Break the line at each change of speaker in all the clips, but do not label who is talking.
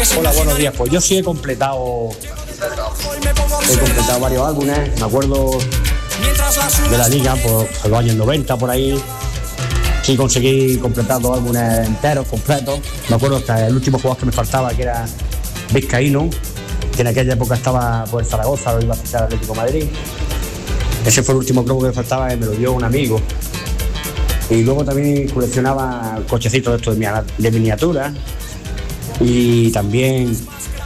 Hola, buenos días. Pues yo sí he completado varios álbumes. Me acuerdo de la liga, pues en los años 90 por ahí. Sí conseguí completar 2 álbumes enteros, completos. Me acuerdo hasta el último jugador que me faltaba, que era Vizcaíno, que en aquella época estaba por Zaragoza, lo iba a fichar al Atlético de Madrid. Ese fue el último cromo que me faltaba y me lo dio un amigo. Y luego también coleccionaba cochecitos de estos de miniatura. Y también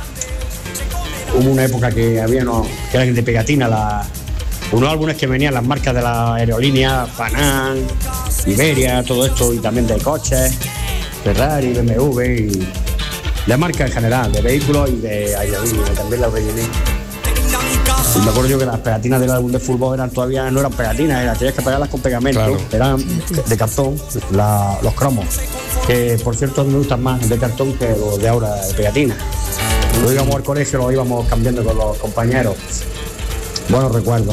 hubo una época que había que eran de pegatina, unos álbumes que venían las marcas de la aerolínea, Panam, Iberia, todo esto, y también de coches, Ferrari, BMW, y de marcas en general, de vehículos y de aerolíneas, también la rellené. Y me acuerdo yo que las pegatinas del álbum de fútbol no eran pegatinas, tenías que pegarlas con pegamento, claro. Eran de cartón, los cromos, que por cierto me gustan más de cartón que los de ahora de pegatina. Cuando íbamos al colegio lo íbamos cambiando con los compañeros. Buenos recuerdos.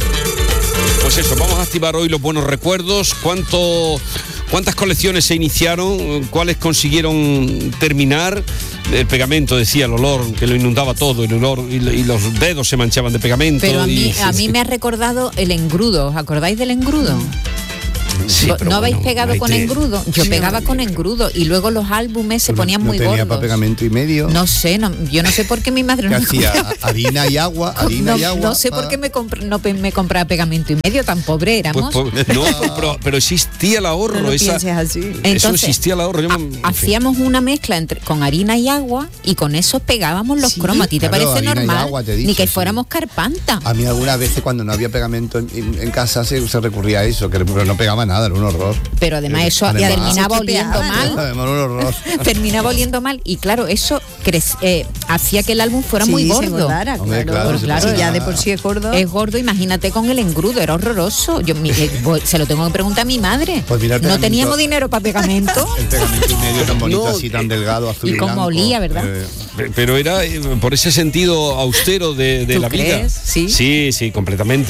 Pues eso, vamos a activar hoy los buenos recuerdos. ¿Cuántas colecciones se iniciaron? ¿Cuáles consiguieron terminar? El pegamento, decía, el olor que lo inundaba todo, el olor y los dedos se manchaban de pegamento.
Pero a mí me ha recordado el engrudo. ¿Os acordáis del engrudo?
Sí,
¿No habéis pegado con engrudo? Yo pegaba con engrudo y luego los álbumes se ponían muy gordos.
¿No tenía para pegamento y medio?
No sé, yo no sé por qué mi madre no me
hacía harina y agua,
no sé por qué me compraba pegamento y medio, tan pobre éramos.
Pero existía el ahorro.
No pienses así.
Entonces, eso existía el ahorro.
Hacíamos una mezcla con harina y agua y con eso pegábamos los cromos. ¿A ti te parece normal?
Agua,
ni que fuéramos Carpanta.
A mí algunas veces cuando no había pegamento en casa se recurría a eso, que no pegaba nada, era un horror.
Pero además eso terminaba oliendo mal.
Un horror.
Terminaba oliendo mal y claro, eso hacía que el álbum fuera muy gordo.
Se engordara,
Hombre, claro,
si ya de por sí es gordo.
Es gordo, imagínate con el engrudo, era horroroso. Se lo tengo que preguntar a mi madre.
Pues mira,
no teníamos dinero para pegamento.
El pegamento y medio tan bonito, así tan delgado, azul y
como olía, ¿verdad?
Pero era por ese sentido austero de la vida. Sí, completamente.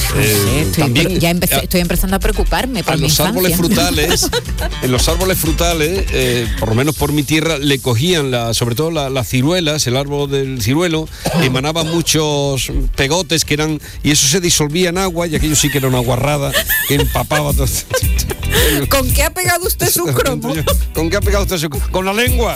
Estoy empezando a preocuparme por mi infancia.
En los árboles frutales, por lo menos por mi tierra, le cogían sobre todo las ciruelas, el árbol del ciruelo, emanaba muchos pegotes y eso se disolvía en agua, y aquello sí que era una guarrada que empapaba todo.
¿Con qué ha pegado usted su cromo?
¿Con qué ha pegado usted su cromo? ¡Con la lengua!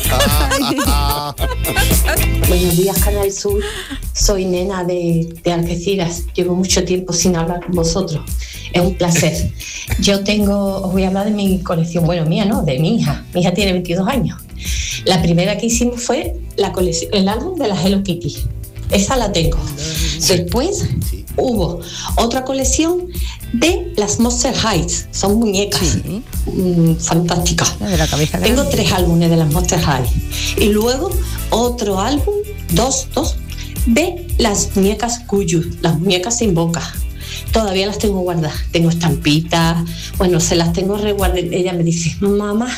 Buenos días, Canal Sur. Soy Nena de Algeciras. Llevo mucho tiempo sin hablar con vosotros. Es un placer. Os voy a hablar de mi colección. Bueno, mía no, de mi hija. Mi hija tiene 22 años. La primera que hicimos fue el álbum de la Hello Kitty. Esa la tengo. Después hubo otra colección de las Monster High. Son muñecas fantásticas. Tengo 3 álbumes de las Monster High. Y luego otro álbum, dos, de las muñecas Cuyu, las muñecas sin boca. Todavía las tengo guardadas. Tengo estampitas. Bueno, se las tengo reguardadas. Ella me dice, mamá,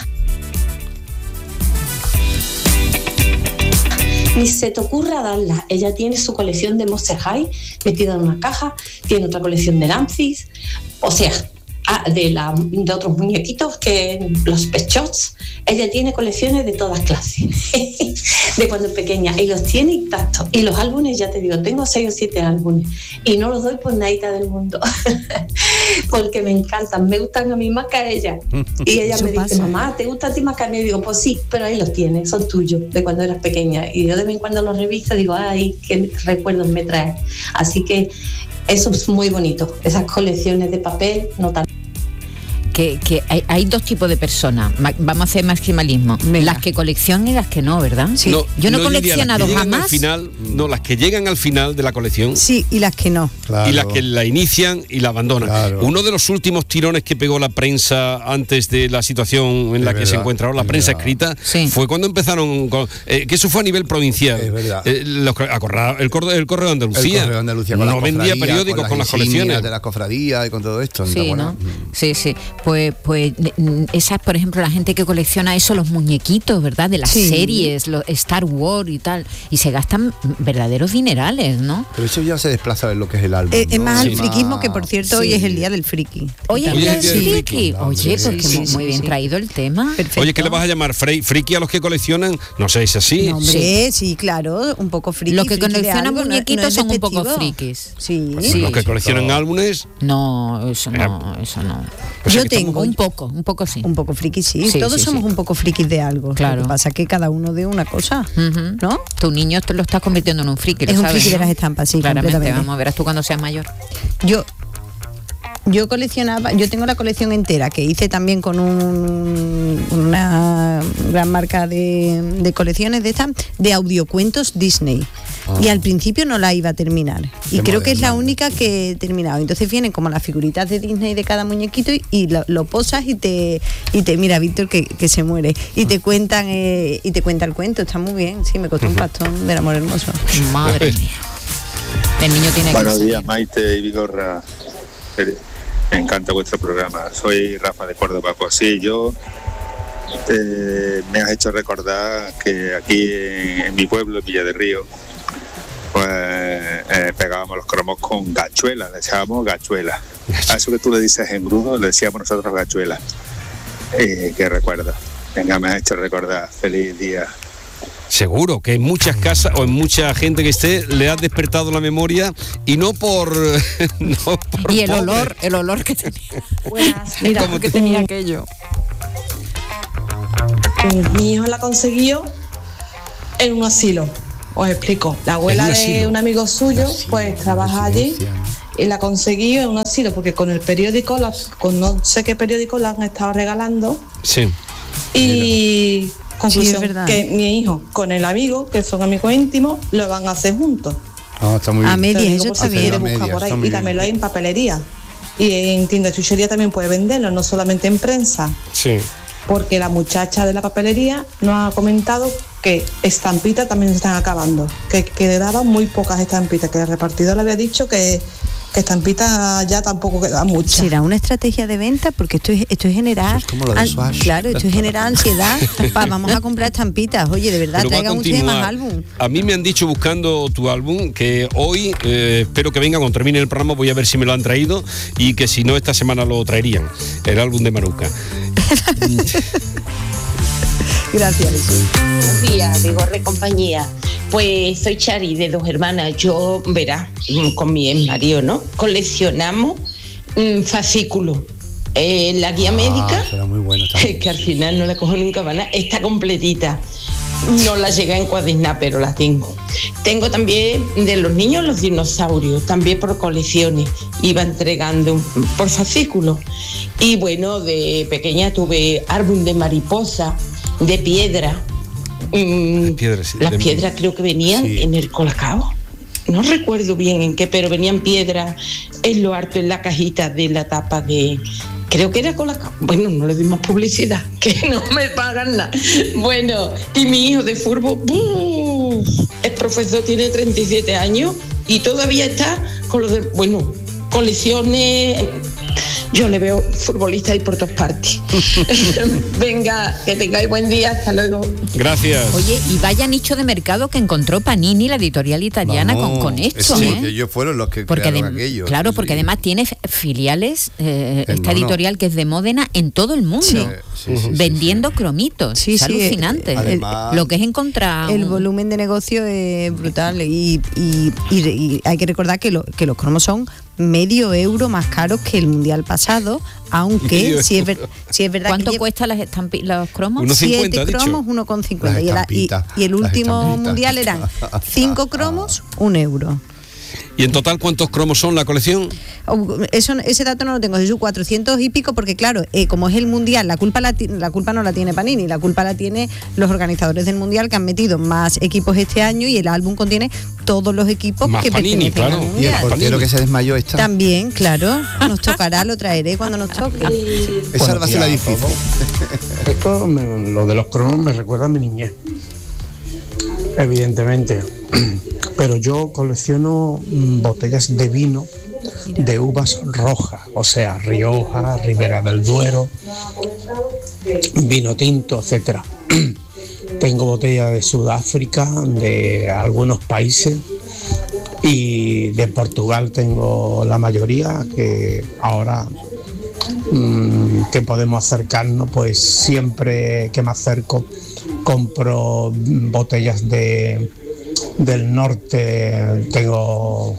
ni se te ocurra darla. Ella tiene su colección de Monster High metida en una caja, tiene otra colección de Lancis, o sea, de otros muñequitos, que los Pet Shops. Ella tiene colecciones de todas clases de cuando es pequeña, y los tiene intactos. Y los álbumes, ya te digo, tengo 6 o 7 álbumes y no los doy por nadita del mundo porque me encantan, me gustan a mí más que a ella. Y ella me dice, mamá, ¿te gusta a ti más que a mí? Y digo, pues sí, pero ahí los tienes, son tuyos, de cuando eras pequeña. Y yo de vez en cuando los reviso y digo, ay, qué recuerdos me traen. Así que eso es muy bonito, esas colecciones de papel, no tan...
Que hay 2 tipos de personas. Vamos a hacer maximalismo. Las que coleccionan y las que no, ¿verdad?
Sí.
Yo no he coleccionado jamás.
Las que llegan al final de la colección.
Sí, y las que no.
Claro. Y las que la inician y la abandonan. Claro. Uno de los últimos tirones que pegó la prensa antes de la situación en la que se encuentra ahora, la prensa escrita, fue cuando empezaron que eso fue a nivel provincial.
Es verdad.
El Correo de Andalucía.
El Correo de Andalucía con
no vendía periódicos con las colecciones
de las cofradías y con todo esto.
Sí, ¿no? Sí. Pues esas, por ejemplo, la gente que colecciona eso, los muñequitos, ¿verdad? De las series, los Star Wars y tal, y se gastan verdaderos dinerales, ¿no?
Pero eso ya se desplaza en lo que es el álbum,
Es
¿no?
más al friquismo, que por cierto hoy es el día del friki.
Hoy es el día del friki. Oye, pues
Sí,
muy bien traído el tema.
Perfecto.
Oye, ¿qué le vas a llamar? ¿Friki a los que coleccionan? No sé, ¿es así?
No, hombre, sí, claro, un poco friki.
Los que
friki de
coleccionan
algo,
muñequitos
es
son un poco
despectivo.
frikis.
Sí.
Los que coleccionan álbumes.
No, eso no.
Pues
Yo
aquí estamos-
tengo
Un poco sí.
un poco friki, sí.
Sí,
Todos
sí,
somos
sí.
un poco frikis de algo.
Claro.
Lo que pasa es que cada uno de una cosa,
Ujú.
¿no?
Tu niño te lo estás convirtiendo en un friki, lo
Es un
sabes,
friki de
¿no?
las estampas, sí,
Claramente,
completamente.
vamos, verás tú cuando seas mayor.
Yo coleccionaba, yo tengo la colección entera que hice también con una gran marca de colecciones de estas, de audiocuentos Disney. Y al principio no la iba a terminar. Y
Qué
creo que es la
moderna.
única que he terminado. Entonces vienen como las figuritas de Disney de cada muñequito y lo posas y te mira, Víctor, que se muere. Y te cuenta el cuento. Está muy bien. Sí, me costó un pastón del amor hermoso.
Madre mía. El niño tiene que
Buenos
salir.
días, Maite y Vigorra. Me encanta vuestro programa. Soy Rafa de Córdoba. Pues sí, yo me has hecho recordar que aquí en mi pueblo, en Villa de Río, pues pegábamos los cromos con gachuelas, le echábamos gachuelas. A eso que tú le dices engrudo, le decíamos nosotros gachuelas. ¿Qué recuerdo? Venga, me has hecho recordar. Feliz día.
Seguro que en muchas casas o en mucha gente que esté le has despertado la memoria y no por... no por
Y el
pobre.
olor que tenía.
Buenas,
Mira,
¿Cómo
que
te-
tenía aquello.
mi hijo la consiguió en un asilo. Os explico. La abuela
¿En un
de
asilo?
un amigo suyo, pues trabaja allí y la consiguió en un asilo porque con el periódico, con no sé qué periódico la han estado regalando
Sí.
y conclusión,
Sí, es verdad.
que mi hijo con el amigo, que son amigos íntimos, lo van a hacer juntos.
Ah, está muy
A
bien.
medias,
Te lo
eso
digo
está
por si
bien.
quiere
A medias,
buscar por ahí.
está muy
Y también
bien.
lo hay en papelería. Y en tienda de chuchería también puede venderlo, no solamente en prensa.
Sí.
Porque la muchacha de la papelería nos ha comentado que estampitas también se están acabando, que quedaban muy pocas estampitas, que el repartidor le había dicho que estampitas ya tampoco quedan muchas.
¿Será una estrategia de venta? Porque esto es generar...
Eso es como lo de Swatch.
Claro, esto es generar ansiedad. Vamos a comprar estampitas. Oye, de verdad,
Pero va a
traigan ustedes más
continuar.
álbum.
A mí me han dicho buscando tu álbum que hoy, espero que venga cuando termine el programa, voy a ver si me lo han traído y que si no esta semana lo traerían, el álbum de Maruca.
Gracias, Jesús.
Buenos días, Vigorra y compañía. Pues soy Chari, de Dos Hermanas. Yo, verá, con mi ex marido, ¿no? Coleccionamos fascículos. La guía médica,
será muy bueno también.
que al final no la cojo nunca, van está completita. No la llegué a encuadernar, pero la tengo. Tengo también de los niños los dinosaurios, también por colecciones. Iba entregando por fascículos. Y bueno, de pequeña tuve árbol de mariposa, de piedra.
Piedras, sí,
Las
de-
piedras creo que venían
Sí.
en el colacao. No recuerdo bien en qué, pero venían piedras en lo harto, en la cajita de la tapa de... Creo que era colacao. Bueno, no le dimos publicidad, que no me pagan nada. Bueno, y mi hijo de fútbol, ¡buf! Es profesor, tiene 37 años y todavía está con lo de... Bueno, colecciones... Yo le veo futbolista ahí por todas partes. Venga, que tengáis buen día, hasta luego.
Gracias.
Oye, y vaya nicho de mercado que encontró Panini, la editorial italiana,
Vamos,
con esto,
sí,
¿eh?
porque ellos fueron los que
Porque
crearon aquello.
claro,
Sí,
porque
sí.
además tiene filiales, esta
no.
editorial que es de Módena, en todo el mundo,
Sí, sí,
vendiendo cromitos.
Sí,
es
sí,
alucinante.
además-
Lo que es encontrar
El volumen de negocio es brutal y hay que recordar que los cromos son medio euro más caros que el mundial pasado, aunque
Medio
sí es verdad
¿Cuánto
que
cuesta los cromos?
Unos 50,
7
ha dicho.
cromos, 1,50
Las estampitas,
y el
las
último
estampitas.
mundial eran 5 cromos, 1 euro.
¿Y en total cuántos cromos son la colección?
Ese dato no lo tengo, Jesús, 400 y pico, porque claro, como es el mundial, la culpa no la tiene Panini, la culpa la tiene los organizadores del mundial, que han metido más equipos este año y el álbum contiene todos los equipos
Más
que
Panini,
pertenecen
claro.
al
Y el
mundial.
portero que se desmayó está.
También, claro, nos tocará, lo traeré cuando nos toque.
Esa va a ser la difícil.
Esto, lo de los cromos me recuerda a mi niñez, evidentemente. Pero yo colecciono botellas de vino de uvas rojas, o sea, Rioja, Ribera del Duero, vino tinto, etcétera. Tengo botellas de Sudáfrica, de algunos países, y de Portugal tengo la mayoría, que ahora que podemos acercarnos, pues siempre que me acerco compro botellas del norte. Tengo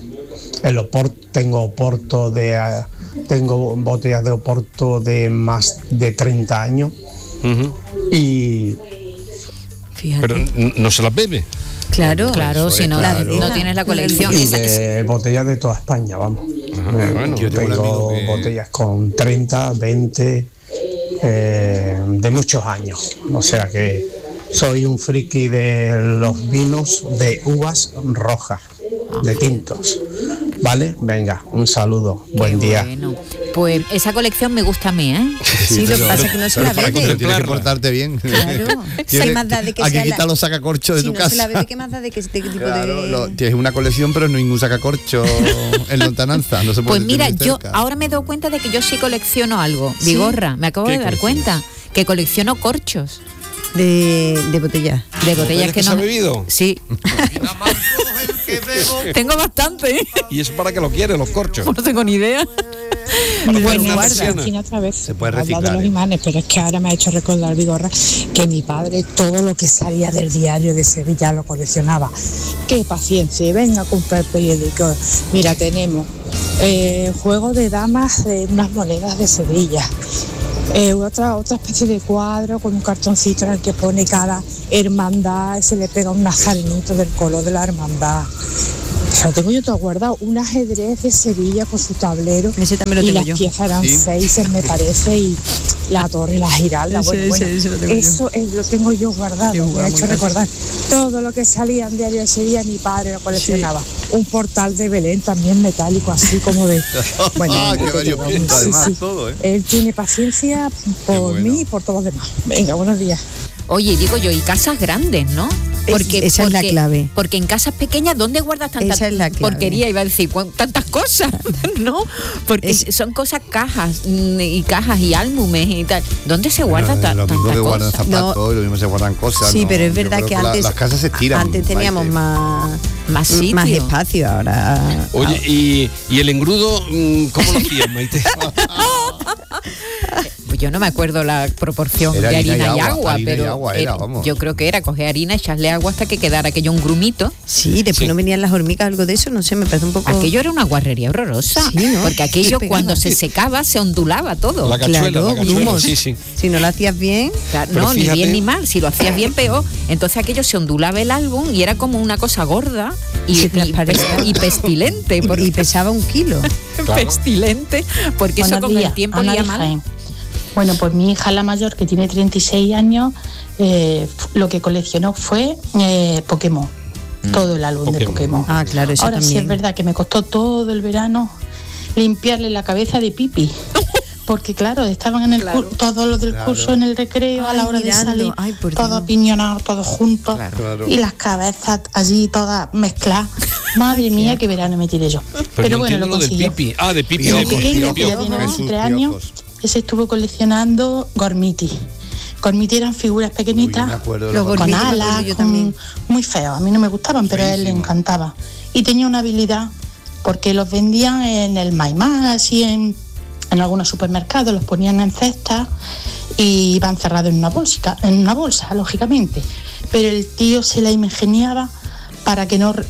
tengo botellas de Oporto de más de 30 años. Y
fíjate.
Pero no se las bebe.
Claro, si no, no tienes la colección.
Y de botellas de toda España, vamos.
Bueno,
yo tengo botellas con 30, 20, de muchos años. O sea que soy un friki de los vinos de uvas rojas, de tintos. ¿Vale? Venga, un saludo. Buen día.
Bueno, pues esa colección me gusta a mí, ¿eh?
Sí, lo que pasa es que no se la bebe.
Tienes que portarte bien.
Claro. ¿Qué más da de que
hay
sea
que quitar los sacacorchos de tu casa.
Si no se la bebe, ¿qué más da de que este tipo de...?
Tienes una colección, pero no hay ningún sacacorcho en lontananza. No se puede.
Pues mira,
tener
yo
cerca.
ahora me he dado cuenta de que yo sí colecciono algo. Vigorra, me acabo de dar cuenta que colecciono corchos.
De botellas.
De botellas que
se
no...
ha bebido?
Sí. Tengo bastante.
¿Y eso para qué lo quieres, los corchos?
No tengo ni idea.
Bueno,
otra vez.
Se puede
Habla
reciclar,
de los imanes, pero es que ahora me ha hecho recordar, Vigorra, que mi padre todo lo que salía del diario de Sevilla lo coleccionaba. Qué paciencia, venga a comprar periódico. Mira, tenemos juego de damas de unas monedas de Sevilla. Otra especie de cuadro con un cartoncito en el que pone cada hermandad y se le pega un nazarenito del color de la hermandad. O sea, tengo yo todo guardado, un ajedrez de Sevilla con su tablero.
Ese también lo
y
tengo
las
yo.
piezas eran 6, me parece, y la torre, la giralda.
Ese lo tengo
eso lo tengo yo guardado. Me ha hecho recordar todo lo que salía en diario de Sevilla, mi padre lo coleccionaba. Un portal de Belén también metálico, así como de... Bueno,
qué variopinto, además, todo, ¿eh?
Él tiene paciencia por mí y por todos los demás. Venga, buenos días.
Oye, digo yo, y casas grandes, ¿no?
Esa es la clave.
Porque en casas pequeñas, ¿dónde guardas tanta porquería? Iba a decir, tantas cosas, ¿no? Porque son cosas, cajas y álbumes y tal. ¿Dónde se guarda tantas cosas?
Lo mismo que guardan zapatos, lo mismo se guardan cosas.
Sí,
¿no?
pero es verdad que antes
las casas se estiran.
Antes teníamos más
sitio.
Más espacio, ahora...
Oye, ¿y el engrudo cómo lo hacías, Maite?
Pues yo no me acuerdo la proporción
Era
de harina y agua,
harina
pero
y agua era, vamos.
yo creo que era coger harina, echarle agua hasta que quedara aquello un grumito.
Sí, después no venían las hormigas, algo de eso, no sé, me parece un poco...
Aquello era una guarrería horrorosa,
Sí, ¿no?
porque aquello cuando se secaba se ondulaba todo.
La cachuela,
grumos.
sí.
Si no lo hacías bien...
Claro,
Pero
no,
fíjate,
ni bien ni mal, si lo hacías bien peor, entonces aquello se ondulaba el álbum y era como una cosa gorda y pestilente.
Y pesaba 1 kilo.
Claro.
Pestilente, porque
Buenos
eso con
días,
el tiempo
Ana
olía
de
mal.
Jaén. Bueno, pues mi hija la mayor, que tiene 36 años, lo que coleccionó fue Pokémon, todo el álbum de Pokémon.
Ah, claro, eso
Ahora
también.
sí es verdad que me costó todo el verano limpiarle la cabeza de pipi. Porque claro, estaban en todos los del curso en el recreo a la hora de salir, todos apiñonados, todos juntos, y las cabezas allí todas mezcladas. Madre mía, qué verano me tiré yo. Pero bueno, lo consiguió.
Pipi. Ah, de pipi.
Mi pequeño, que ya tiene 23 años, ese estuvo coleccionando Gormiti. Gormiti eran figuras pequeñitas, con alas, muy feos. A mí no me gustaban, pero a él le encantaba. Y tenía una habilidad, porque los vendían en el Maimá, así en algunos supermercados, los ponían en cestas y iban cerrados en una bolsa, lógicamente. Pero el tío se la ingeniaba para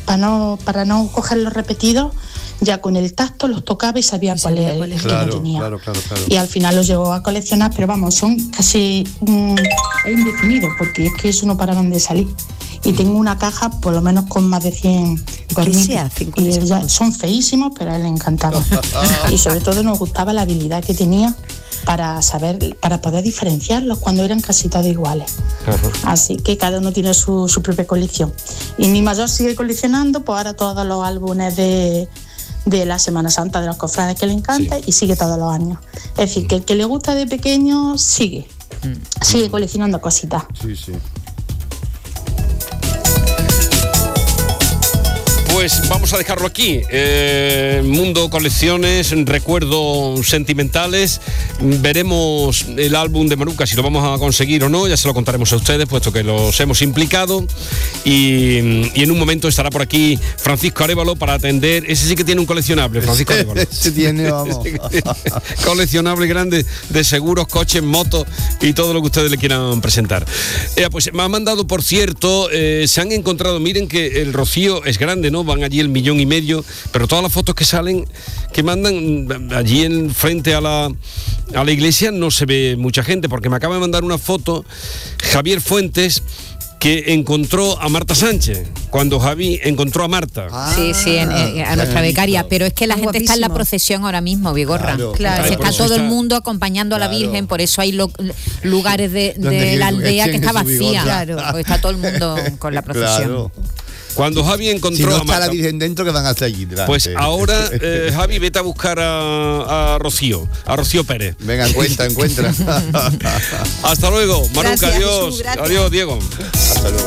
no coger los repetidos, ya con el tacto los tocaba y sabía cuál era el que no tenía.
Claro.
Y al final los llegó a coleccionar, pero vamos, son casi indefinidos, porque es que eso no paraban de salir. Y tengo una caja por lo menos con más de 100 gormitos.
¿Qué se hacen con
Y
esas
ya son feísimos, pero a él le encantaba. Y sobre todo nos gustaba la habilidad que tenía para poder diferenciarlos cuando eran casi todos iguales. Así que cada uno tiene su propia colección. Y mi mayor sigue coleccionando, pues ahora todos los álbumes de la Semana Santa de los cofrades que le encanta, y sigue todos los años. Es decir, que el que le gusta de pequeño sigue coleccionando cositas.
Sí.
pues vamos a dejarlo aquí. Mundo Colecciones, recuerdos sentimentales. Veremos el álbum de Maruca, si lo vamos a conseguir o no, ya se lo contaremos a ustedes, puesto que los hemos implicado. Y en un momento estará por aquí Francisco Arévalo para atender. Ese sí que tiene un coleccionable, Francisco Arévalo.
Ese tiene, vamos.
Coleccionable grande de seguros, coches, motos y todo lo que ustedes le quieran presentar. Pues me ha mandado, por cierto, se han encontrado, miren que el Rocío es grande, ¿no? Van allí 1,5 millones, pero todas las fotos que salen, que mandan allí en frente a la iglesia, no se ve mucha gente, porque me acaba de mandar una foto Javier Fuentes, que encontró a Marta Sánchez, cuando Javi encontró a Marta.
Sí, a nuestra becaria, pero es que la gente está en la procesión ahora mismo, Vigorra. Claro. Está todo el mundo acompañando a la Virgen, por eso hay lugares de la aldea que está vacía. Claro, porque está todo el mundo con la procesión. Claro.
Cuando Javi encontró
a Marta,
está
la Virgen dentro, que van a estar allí.
Pues ahora, Javi, vete a buscar a Rocío Pérez.
Venga, encuentra.
Hasta luego, Maruca, adiós. Jesús, adiós, Diego.
Hasta luego.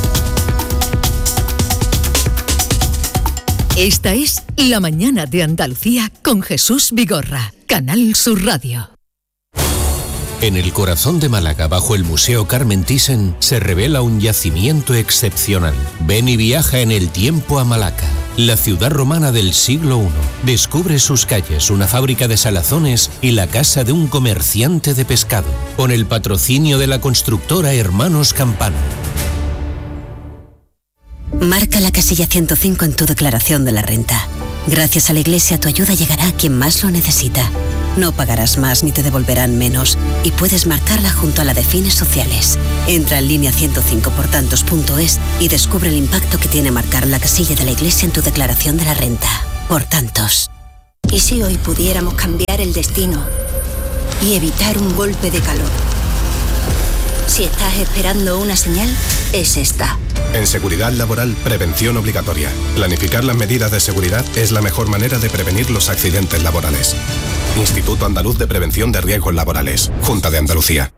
Esta es La Mañana de Andalucía con Jesús Vigorra, Canal Sur Radio.
En el corazón de Málaga, bajo el Museo Carmen Thyssen, se revela un yacimiento excepcional. Ven y viaja en el tiempo a Malaca, la ciudad romana del siglo I. Descubre sus calles, una fábrica de salazones y la casa de un comerciante de pescado, con el patrocinio de la constructora Hermanos Campano.
Marca la casilla 105 en tu declaración de la renta. Gracias a la Iglesia, tu ayuda llegará a quien más lo necesita. No pagarás más ni te devolverán menos, y puedes marcarla junto a la de fines sociales. Entra en línea 105portantos.es y descubre el impacto que tiene marcar la casilla de la Iglesia en tu declaración de la renta. Por tantos.
¿Y si hoy pudiéramos cambiar el destino y evitar un golpe de calor? Si estás esperando una señal, es esta.
En seguridad laboral, prevención obligatoria. Planificar las medidas de seguridad es la mejor manera de prevenir los accidentes laborales. Instituto Andaluz de Prevención de Riesgos Laborales. Junta de Andalucía.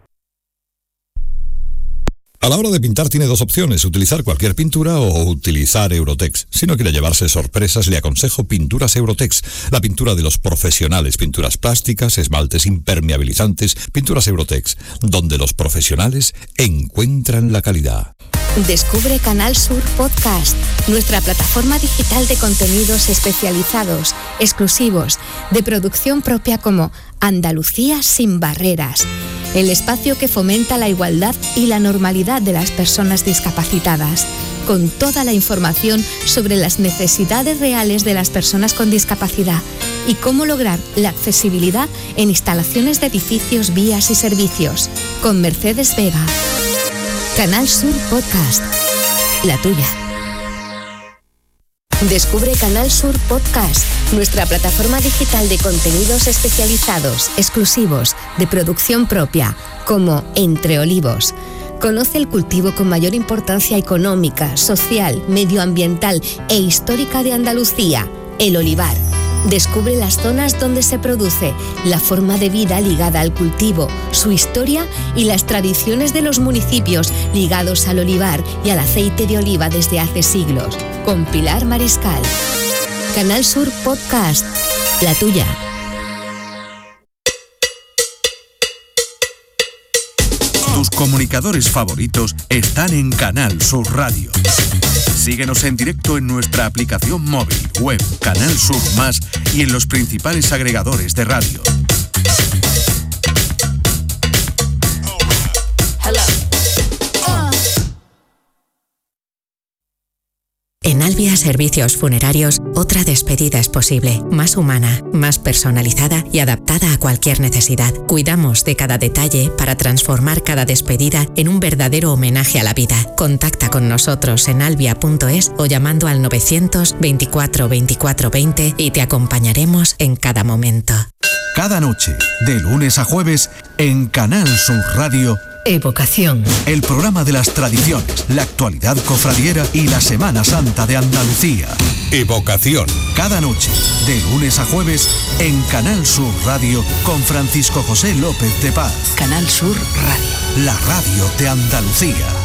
A la hora de pintar tiene dos opciones, utilizar cualquier pintura o utilizar Eurotex. Si no quiere llevarse sorpresas, le aconsejo Pinturas Eurotex, la pintura de los profesionales, pinturas plásticas, esmaltes impermeabilizantes, Pinturas Eurotex, donde los profesionales encuentran la calidad.
Descubre Canal Sur Podcast, nuestra plataforma digital de contenidos especializados, exclusivos, de producción propia, como Andalucía sin barreras, el espacio que fomenta la igualdad y la normalidad de las personas discapacitadas, con toda la información sobre las necesidades reales de las personas con discapacidad y cómo lograr la accesibilidad en instalaciones de edificios, vías y servicios, con Mercedes Vega. Canal Sur Podcast, la tuya. Descubre Canal Sur Podcast, nuestra plataforma digital de contenidos especializados, exclusivos, de producción propia, como Entre Olivos. Conoce el cultivo con mayor importancia económica, social, medioambiental e histórica de Andalucía, el olivar. Descubre las zonas donde se produce, la forma de vida ligada al cultivo, su historia y las tradiciones de los municipios ligados al olivar y al aceite de oliva desde hace siglos. Con Pilar Mariscal. Canal Sur Podcast, la tuya.
Tus comunicadores favoritos están en Canal Sur Radio. Síguenos en directo en nuestra aplicación móvil, web, Canal Sur Más y en los principales agregadores de radio.
En Albia Servicios Funerarios, otra despedida es posible, más humana, más personalizada y adaptada a cualquier necesidad. Cuidamos de cada detalle para transformar cada despedida en un verdadero homenaje a la vida. Contacta con nosotros en albia.es o llamando al 924 24 20 y te acompañaremos en cada momento.
Cada noche, de lunes a jueves, en Canal Sur Radio,
Evocación.
El programa de las tradiciones, la actualidad cofradiera y la Semana Santa de Andalucía.
Evocación.
Cada noche, de lunes a jueves, en Canal Sur Radio, con Francisco José López de Paz.
Canal Sur Radio.
La radio de Andalucía.